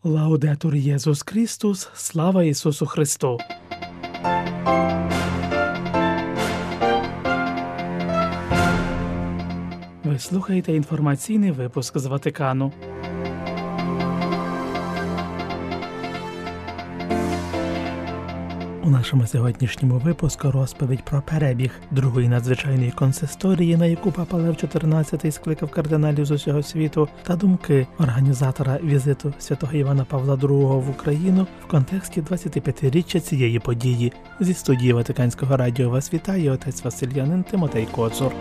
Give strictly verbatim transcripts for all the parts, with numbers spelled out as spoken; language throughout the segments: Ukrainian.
Лаудетур Єсус Христос, слава Ісусу Христу! Ви слухаєте інформаційний випуск з Ватикану. У нашому сьогоднішньому випуску розповідь про перебіг другої надзвичайної консисторії, на яку Папа Лев чотирнадцятий скликав кардиналів з усього світу, та думки організатора візиту святого Івана Павла другого в Україну в контексті двадцятип'ятиріччя цієї події. Зі студії Ватиканського радіо вас вітає отець Васильянин Тимотей Коцур.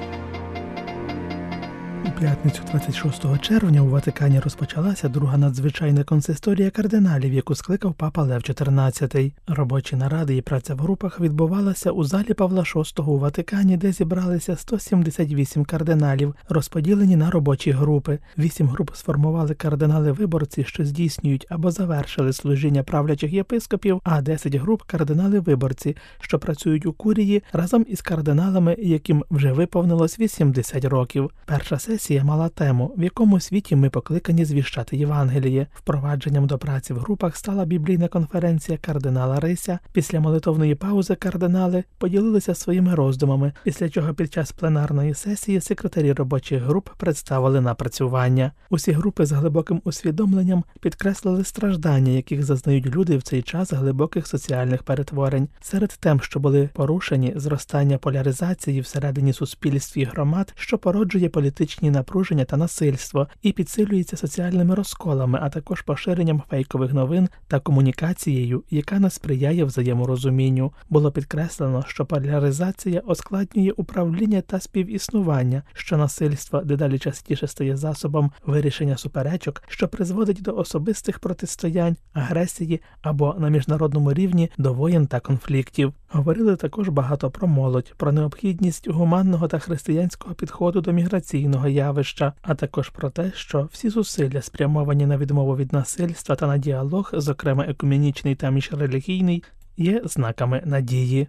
У п'ятницю двадцять шостого червня у Ватикані розпочалася друга надзвичайна консисторія кардиналів, яку скликав Папа Лев чотирнадцятий. Робочі наради і праця в групах відбувалася у залі Павла шостого у Ватикані, де зібралися сто сімдесят вісім кардиналів, розподілені на робочі групи. Вісім груп сформували кардинали-виборці, що здійснюють або завершили служіння правлячих єпископів, а десять груп – кардинали-виборці, що працюють у курії разом із кардиналами, яким вже виповнилось вісімдесят років. Перша сесія мала тему «В якому світі ми покликані звіщати Євангеліє». Впровадженням до праці в групах стала біблійна конференція кардинала Рися. Після молитовної паузи кардинали поділилися своїми роздумами, після чого під час пленарної сесії секретарі робочих груп представили напрацювання. Усі групи з глибоким усвідомленням підкреслили страждання, яких зазнають люди в цей час глибоких соціальних перетворень. Серед тем, що були порушені, зростання поляризації всередині суспільств і громад, що породжує політичні напруження та насильство і підсилюється соціальними розколами, а також поширенням фейкових новин та комунікацією, яка не сприяє взаєморозумінню. Було підкреслено, що поляризація ускладнює управління та співіснування, що насильство дедалі частіше стає засобом вирішення суперечок, що призводить до особистих протистоянь, агресії або на міжнародному рівні до воєн та конфліктів. Говорили також багато про молодь, про необхідність гуманного та християнського підходу до міграційного явища, а також про те, що всі зусилля, спрямовані на відмову від насильства та на діалог, зокрема екуменічний та міжрелігійний, є знаками надії.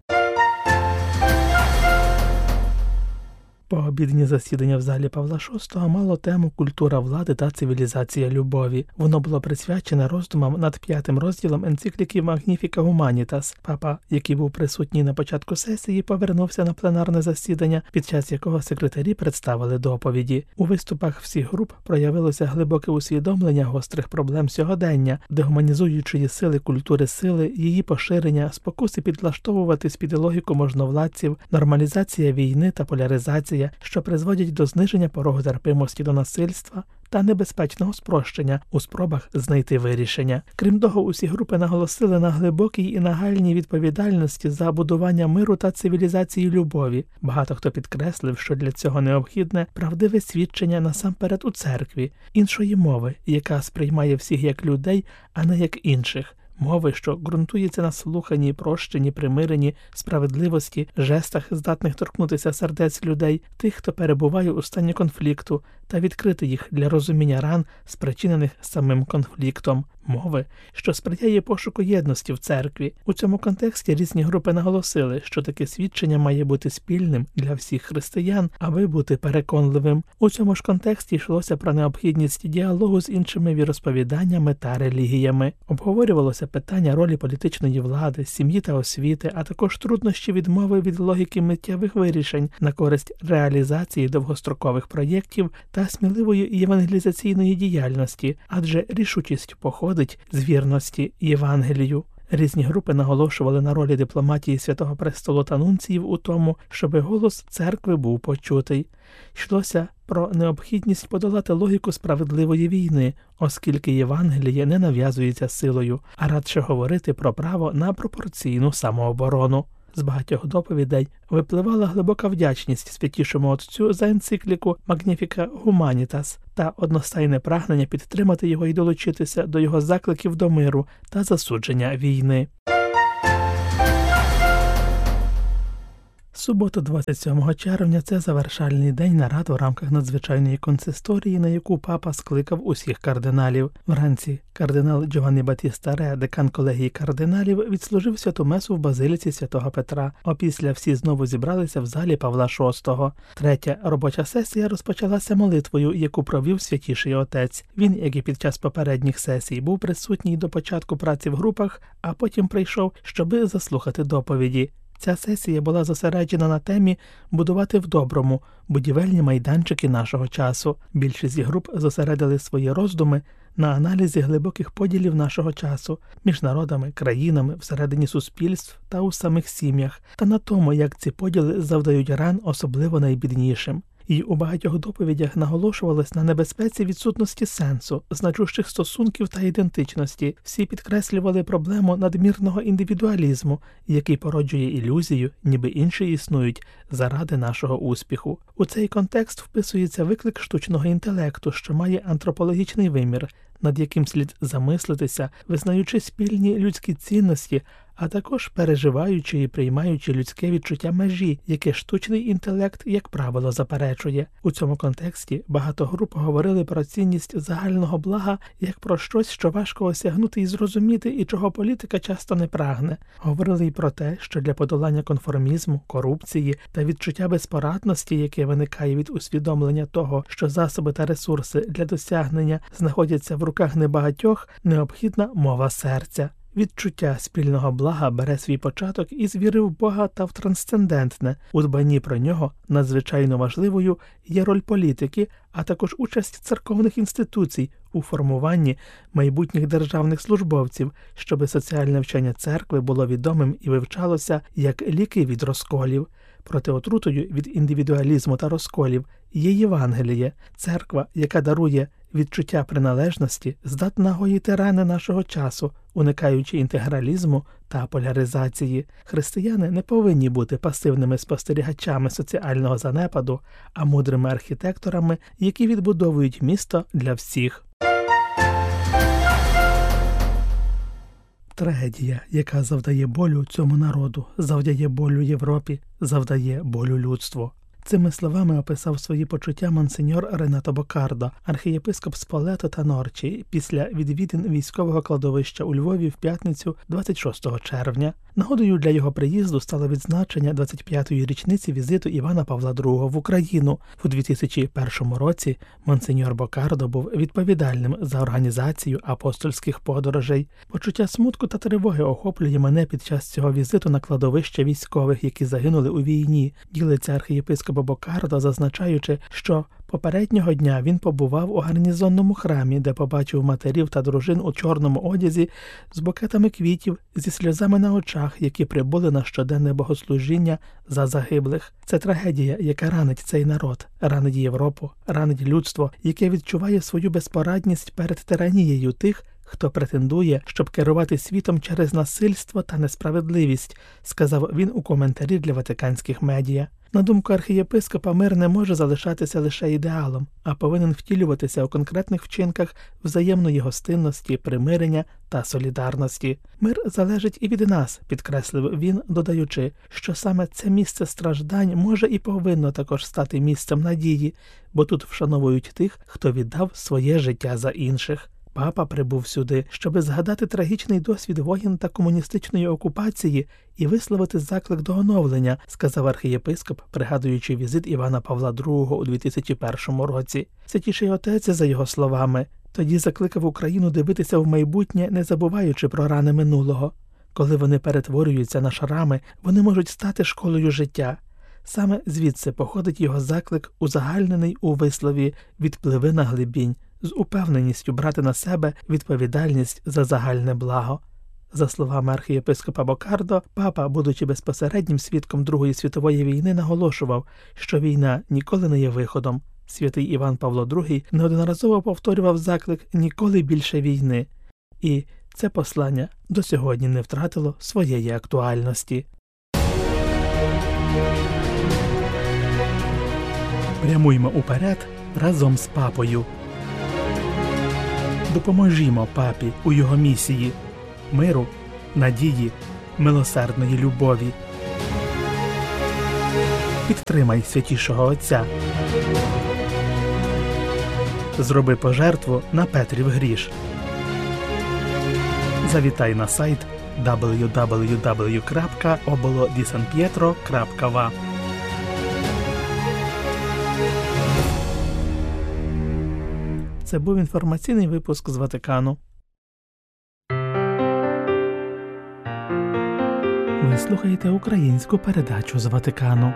Пообідні засідання в залі Павла шостого мало тему «Культура влади та цивілізація любові». Воно було присвячене роздумам над п'ятим розділом енцикліки «Magnificat Humanitas». Папа, який був присутній на початку сесії, повернувся на пленарне засідання, під час якого секретарі представили доповіді. У виступах всіх груп проявилося глибоке усвідомлення гострих проблем сьогодення, дегуманізуючої сили культури сили, її поширення, спокуси підлаштовуватись під логіку можновладців, нормалізація війни та поляризація, що призводять до зниження порогу терпимості до насильства та небезпечного спрощення у спробах знайти вирішення. Крім того, усі групи наголосили на глибокій і нагальній відповідальності за будування миру та цивілізації любові. Багато хто підкреслив, що для цього необхідне правдиве свідчення насамперед у церкві, іншої мови, яка сприймає всіх як людей, а не як інших. Мови, що ґрунтується на слуханні, прощенні, примиренні, справедливості, жестах, здатних торкнутися сердець людей, тих, хто перебуває у стані конфлікту, та відкрити їх для розуміння ран, спричинених самим конфліктом. Мови, що сприяє пошуку єдності в церкві. У цьому контексті різні групи наголосили, що таке свідчення має бути спільним для всіх християн, аби бути переконливим. У цьому ж контексті йшлося про необхідність діалогу з іншими віросповіданнями та релігіями. Обговорювалося питання ролі політичної влади, сім'ї та освіти, а також труднощі відмови від логіки миттєвих вирішень на користь реалізації довгострокових проєктів та сміливої євангелізаційної діяльності, адже рішучість походить з вірності Євангелію. Різні групи наголошували на ролі дипломатії Святого Престолу та нунціїв у тому, щоби голос церкви був почутий. Йшлося про необхідність подолати логіку справедливої війни, оскільки Євангеліє не нав'язується силою, а радше говорити про право на пропорційну самооборону. З багатьох доповідей випливала глибока вдячність Святішому Отцю за енцикліку «Magnificat Humanitas» та одностайне прагнення підтримати його і долучитися до його закликів до миру та засудження війни. Субота, двадцять сьомого червня – це завершальний день нарад в рамках надзвичайної консисторії, на яку папа скликав усіх кардиналів. Вранці кардинал Джованні Батіста Ре, декан колегії кардиналів, відслужив святу месу в базиліці святого Петра. Опісля всі знову зібралися в залі Павла шостого. Третя робоча сесія розпочалася молитвою, яку провів Святіший Отець. Він, як і під час попередніх сесій, був присутній до початку праці в групах, а потім прийшов, щоби заслухати доповіді. Ця сесія була зосереджена на темі «Будувати в доброму» – будівельні майданчики нашого часу. Більшість груп зосередили свої роздуми на аналізі глибоких поділів нашого часу між народами, країнами, всередині суспільств та у самих сім'ях, та на тому, як ці поділи завдають ран особливо найбіднішим. І у багатьох доповідях наголошувалось на небезпеці відсутності сенсу, значущих стосунків та ідентичності. Всі підкреслювали проблему надмірного індивідуалізму, який породжує ілюзію, ніби інші існують заради нашого успіху. У цей контекст вписується виклик штучного інтелекту, що має антропологічний вимір, над яким слід замислитися, визнаючи спільні людські цінності, а також переживаючи і приймаючи людське відчуття межі, яке штучний інтелект, як правило, заперечує. У цьому контексті багато груп говорили про цінність загального блага як про щось, що важко осягнути і зрозуміти, і чого політика часто не прагне. Говорили й про те, що для подолання конформізму, корупції та відчуття безпорадності, яке виникає від усвідомлення того, що засоби та ресурси для досягнення знаходяться в руках небагатьох, необхідна мова серця. Відчуття спільного блага бере свій початок із віри в Бога та в трансцендентне. У дбанні про нього надзвичайно важливою є роль політики, а також участь церковних інституцій у формуванні майбутніх державних службовців, щоби соціальне вчення церкви було відомим і вивчалося як ліки від розколів. Проти отрутою від індивідуалізму та розколів є Євангеліє, церква, яка дарує відчуття приналежності, здатна гоїти рани нашого часу, уникаючи інтегралізму та поляризації. Християни не повинні бути пасивними спостерігачами соціального занепаду, а мудрими архітекторами, які відбудовують місто для всіх. Трагедія, яка завдає болю цьому народу, завдає болю Європі, завдає болю людству. Цими словами описав свої почуття монсеньор Ренато Боккардо, архієпископ Сполето та Норчі, після відвідин військового кладовища у Львові в п'ятницю двадцять шостого червня. Нагодою для його приїзду стало відзначення двадцять п'ятої річниці візиту Івана Павла другого в Україну. У дві тисячі першому році монсеньор Боккардо був відповідальним за організацію апостольських подорожей. Почуття смутку та тривоги охоплює мене під час цього візиту на кладовище військових, які загинули у війні, ділиться архієпископ Боккардо, зазначаючи, що попереднього дня він побував у гарнізонному храмі, де побачив матерів та дружин у чорному одязі з букетами квітів, зі сльозами на очах, які прибули на щоденне богослужіння за загиблих. Це трагедія, яка ранить цей народ, ранить Європу, ранить людство, яке відчуває свою безпорадність перед тиранією тих, хто претендує, щоб керувати світом через насильство та несправедливість, сказав він у коментарі для ватиканських медіа. На думку архієпископа, мир не може залишатися лише ідеалом, а повинен втілюватися у конкретних вчинках взаємної гостинності, примирення та солідарності. Мир залежить і від нас, підкреслив він, додаючи, що саме це місце страждань може і повинно також стати місцем надії, бо тут вшановують тих, хто віддав своє життя за інших. Папа прибув сюди, щоби згадати трагічний досвід воєн та комуністичної окупації і висловити заклик до оновлення, сказав архієпископ, пригадуючи візит Івана Павла другого у дві тисячі першому році. Святіший Отець, за його словами, тоді закликав Україну дивитися в майбутнє, не забуваючи про рани минулого. Коли вони перетворюються на шрами, вони можуть стати школою життя. Саме звідси походить його заклик, узагальнений у вислові «відпливи на глибінь», з упевненістю брати на себе відповідальність за загальне благо. За словами архієпископа Боккардо, папа, будучи безпосереднім свідком Другої світової війни, наголошував, що війна ніколи не є виходом. Святий Іван Павло другий неодноразово повторював заклик «ніколи більше війни». І це послання до сьогодні не втратило своєї актуальності. Прямуймо уперед разом з папою. Допоможімо папі у його місії миру, надії, милосердної любові. Підтримай Святішого Отця. Зроби пожертву на Петрів гріш. Завітай на сайт дабл ю дабл ю дабл ю крапка оболо ді сан п'єтро крапка ва. Це був інформаційний випуск з Ватикану. Ви слухаєте українську передачу з Ватикану.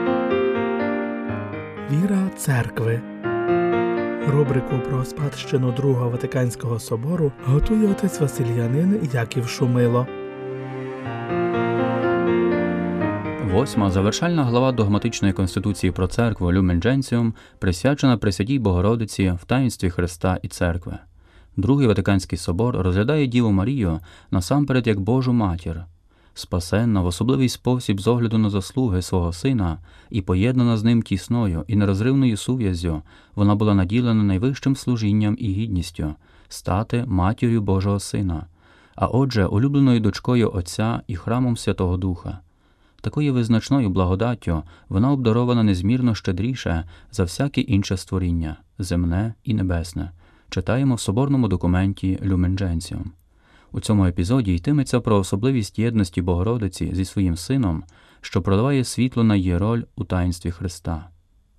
Віра церкви. Рубрику про спадщину Другого Ватиканського собору готує отець Василянин Яків Шумило. Восьма завершальна глава догматичної конституції про церкву Люмен Дженціум присвячена Пресвятій Богородиці в таїнстві Христа і церкви. Другий Ватиканський собор розглядає Діву Марію насамперед як Божу матір. Спасенна в особливий спосіб з огляду на заслуги свого сина і поєднана з ним тісною і нерозривною сув'яззю, вона була наділена найвищим служінням і гідністю – стати матір'ю Божого Сина, а отже, улюбленою дочкою Отця і храмом Святого Духа. Такою визначною благодаттю вона обдарована незмірно щедріше за всяке інше створіння – земне і небесне. Читаємо в соборному документі Люмен Дженціум. У цьому епізоді йтиметься про особливість єдності Богородиці зі своїм сином, що проливає світло на її роль у таїнстві Христа.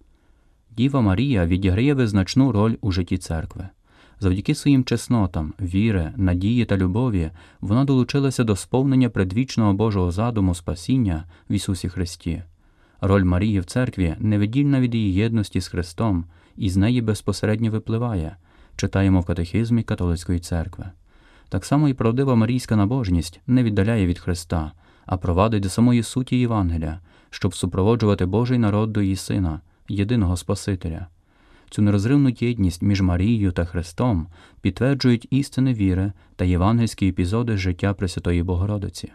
Діва Марія відіграє визначну роль у житті церкви. Завдяки своїм чеснотам, віри, надії та любові вона долучилася до сповнення предвічного Божого задуму спасіння в Ісусі Христі. Роль Марії в церкві невіддільна від її єдності з Христом і з неї безпосередньо випливає, читаємо в катехизмі католицької церкви. Так само і правдива марійська набожність не віддаляє від Христа, а провадить до самої суті Євангелія, щоб супроводжувати Божий народ до її Сина, єдиного Спасителя. Цю нерозривну єдність між Марією та Христом підтверджують істини віри та євангельські епізоди з життя Пресвятої Богородиці.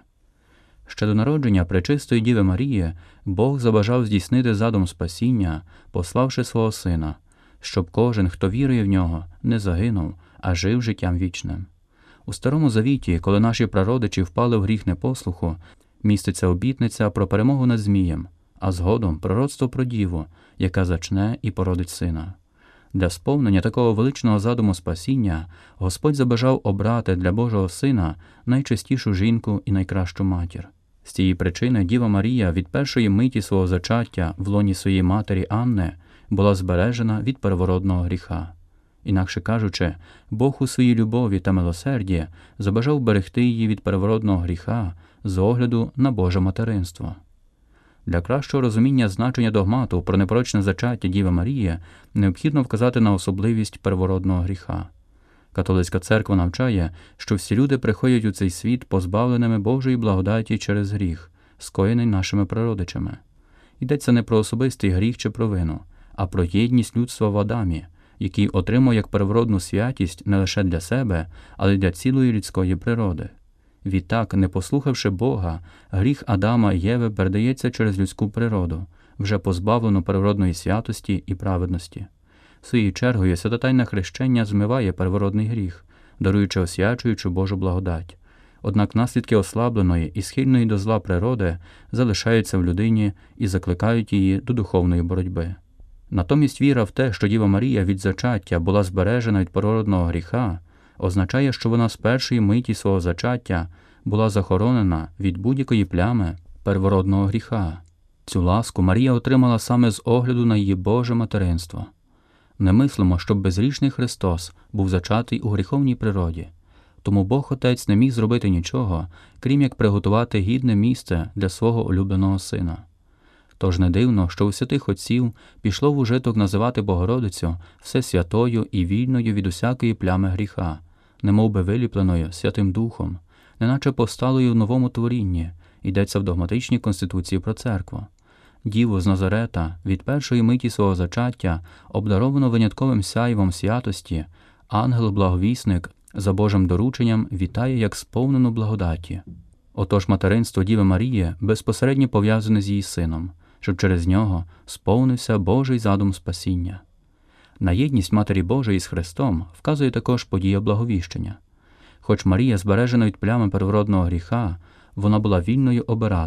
Ще до народження Пречистої Діви Марії Бог забажав здійснити задум спасіння, пославши свого Сина, щоб кожен, хто вірує в Нього, не загинув, а жив життям вічним. У Старому Завіті, коли наші прародичі впали в гріх непослуху, міститься обітниця про перемогу над Змієм, а згодом пророцтво про Діву, яка зачне і породить сина. Для сповнення такого величного задуму спасіння Господь забажав обрати для Божого Сина найчистішу жінку і найкращу матір. З цієї причини Діва Марія від першої миті свого зачаття в лоні своєї матері Анни була збережена від первородного гріха. Інакше кажучи, Бог у своїй любові та милосерді забажав берегти її від первородного гріха з огляду на Боже материнство. Для кращого розуміння значення догмату про непорочне зачаття Діви Марії необхідно вказати на особливість первородного гріха. Католицька церква навчає, що всі люди приходять у цей світ позбавленими Божої благодаті через гріх, скоєний нашими прародичами. Йдеться не про особистий гріх чи провину, а про єдність людства в Адамі, який отримав як первородну святість не лише для себе, але й для цілої людської природи. Відтак, не послухавши Бога, гріх Адама і Єви передається через людську природу, вже позбавлену первородної святості і праведності. Своєю чергою святотайне хрещення змиває первородний гріх, даруючи освячуючу Божу благодать. Однак наслідки ослабленої і схильної до зла природи залишаються в людині і закликають її до духовної боротьби. Натомість віра в те, що Діва Марія від зачаття була збережена від первородного гріха, означає, що вона з першої миті свого зачаття була захоронена від будь-якої плями первородного гріха. Цю ласку Марія отримала саме з огляду на її Боже материнство. Не мислимо, щоб безгрішний Христос був зачатий у гріховній природі, тому Бог Отець не міг зробити нічого, крім як приготувати гідне місце для свого улюбленого Сина. Тож не дивно, що у святих отців пішло в ужиток називати Богородицю всесвятою і вільною від усякої плями гріха, немов би виліпленою Святим Духом, неначе посталою в новому творінні, йдеться в догматичній конституції про церкву. Діву з Назарета від першої миті свого зачаття обдаровано винятковим сяйвом святості, ангел-благовісник за Божим дорученням вітає як сповнену благодаті. Отож материнство Діви Марії безпосередньо пов'язане з її сином, щоб через нього сповнився Божий задум спасіння. На єдність Матері Божої з Христом вказує також подія благовіщення. Хоч Марія збережена від плями первородного гріха, вона була вільною обирати,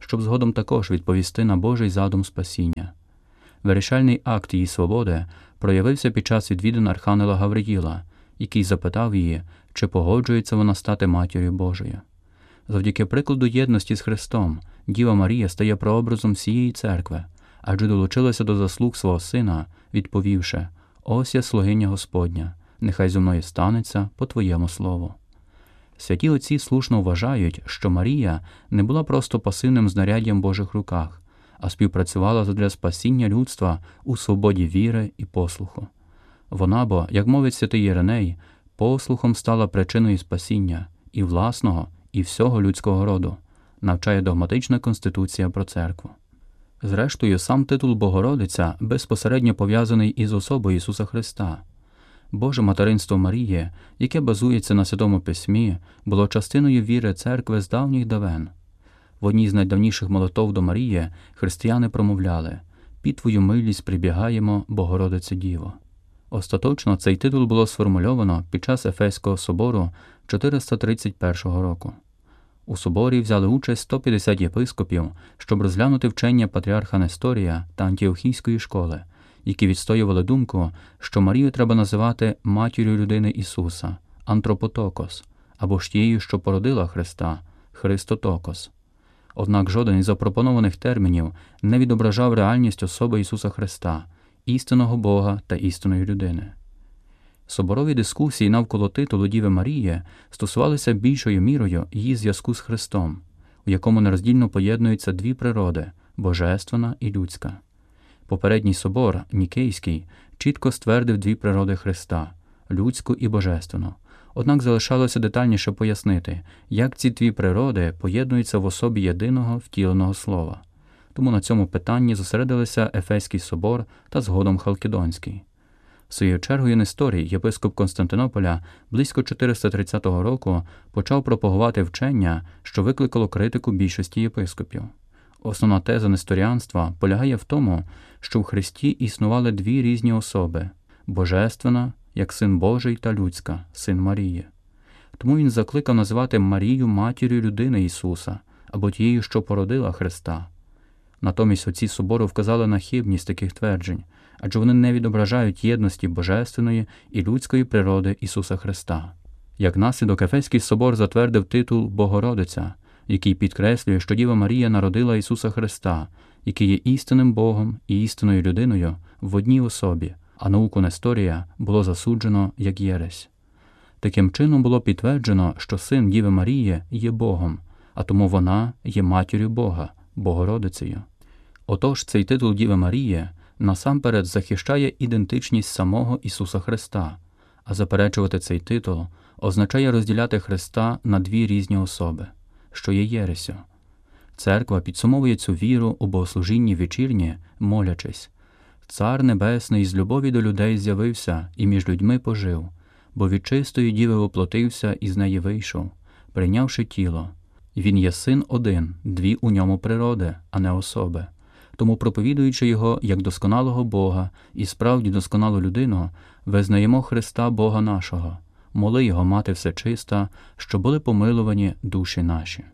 щоб згодом також відповісти на Божий задум спасіння. Вирішальний акт її свободи проявився під час відвідин архангела Гавриїла, який запитав її, чи погоджується вона стати Матір'ю Божою. Завдяки прикладу єдності з Христом, Діва Марія стає прообразом всієї церкви, адже долучилася до заслуг свого Сина, відповівши: «Ось я слугиня Господня, нехай зо мною станеться по Твоєму слову». Святі отці слушно вважають, що Марія не була просто пасивним знаряддям в Божих руках, а співпрацювала задля спасіння людства у свободі віри і послуху. Вона бо, як мовить святий Єриней, послухом стала причиною спасіння і власного, і всього людського роду, навчає догматична Конституція про церкву. Зрештою, сам титул Богородиця безпосередньо пов'язаний із особою Ісуса Христа. Боже материнство Марії, яке базується на Святому Письмі, було частиною віри церкви з давніх давен. В одній з найдавніших молитов до Марії християни промовляли: «Під Твою милість прибігаємо, Богородице Діво». Остаточно цей титул було сформульовано під час Ефеського собору чотириста тридцять першого року. У соборі взяли участь сто п'ятдесят єпископів, щоб розглянути вчення патріарха Несторія та Антіохійської школи, які відстоювали думку, що Марію треба називати матір'ю людини Ісуса, антропотокос, або ж тією, що породила Христа, Христотокос. Однак жоден із запропонованих термінів не відображав реальність особи Ісуса Христа, істинного Бога та істинної людини. Соборові дискусії навколо титулу Діви Марії стосувалися більшою мірою її зв'язку з Христом, у якому нероздільно поєднуються дві природи – божественна і людська. Попередній собор, Нікейський, чітко ствердив дві природи Христа – людську і божественну. Однак залишалося детальніше пояснити, як ці дві природи поєднуються в особі єдиного втіленого Слова. Тому на цьому питанні зосередилися Ефеський собор та згодом Халкідонський. Своєю чергою Несторій, єпископ Константинополя, близько чотириста тридцятого року почав пропагувати вчення, що викликало критику більшості єпископів. Основна теза несторіанства полягає в тому, що в Христі існували дві різні особи – божественна, як Син Божий, та людська, Син Марії. Тому він закликав називати Марію матір'ю людини Ісуса, або тією, що породила Христа. Натомість отці собору вказали на хибність таких тверджень, адже вони не відображають єдності божественної і людської природи Ісуса Христа. Як наслідок, Ефеський собор затвердив титул Богородиця, який підкреслює, що Діва Марія народила Ісуса Христа, який є істинним Богом і істинною людиною в одній особі, а науку Несторія було засуджено як єресь. Таким чином було підтверджено, що син Діви Марії є Богом, а тому вона є матір'ю Бога, Богородицею. Отож, цей титул Діви Марії насамперед захищає ідентичність самого Ісуса Христа, а заперечувати цей титул означає розділяти Христа на дві різні особи, що є єресю. Церква підсумовує цю віру у богослужінні вечірнє, молячись: «Цар Небесний з любові до людей з'явився і між людьми пожив, бо від чистої діви воплотився і з неї вийшов, прийнявши тіло. Він є син один, дві у ньому природи, а не особи. Тому, проповідуючи його як досконалого Бога і справді досконалу людину, визнаємо Христа Бога нашого, моли його мати всечиста, що були помилувані душі наші».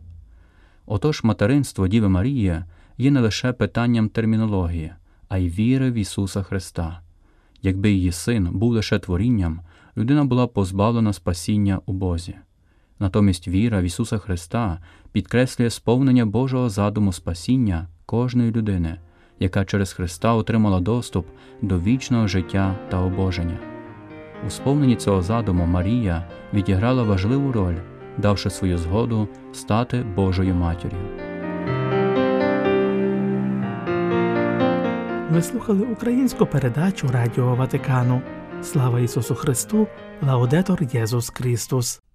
Отож, материнство Діви Марії є не лише питанням термінології, а й віри в Ісуса Христа. Якби її син був лише творінням, людина була позбавлена спасіння у Бозі. Натомість віра в Ісуса Христа підкреслює сповнення Божого задуму спасіння кожної людини, яка через Христа отримала доступ до вічного життя та обоження. У сповненні цього задуму Марія відіграла важливу роль, давши свою згоду стати Божою матір'ю. Ви слухали українську передачу Радіо Ватикану. Слава Ісусу Христу! Лаудетор Єсус Христос!